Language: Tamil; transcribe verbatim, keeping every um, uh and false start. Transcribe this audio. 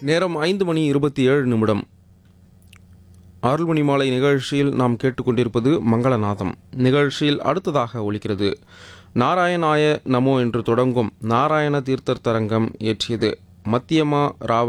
நேரம் ஐந்து மணி இருபத்தி ஏழு நிமிடம். அருள்மணி மாலை நிகழ்ச்சியில் நாம் கேட்டுக்கொண்டிருப்பது மங்களநாதம். நிகழ்ச்சியில் அடுத்ததாக ஒலிக்கிறது நாராயணாய நமோ என்று தொடங்கும் நாராயண தீர்த்தர் தரங்கம் இயற்றியது மத்தியமா ராவ